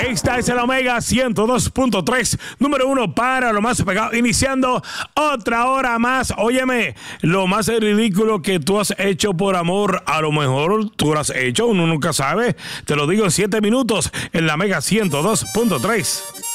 Esta es el Omega 102.3, número 1 para lo más pegado. Iniciando otra hora más. Óyeme, lo más ridículo que tú has hecho por amor, a lo mejor tú lo has hecho, uno nunca sabe. Te lo digo en 7 minutos en la Mega 102.3.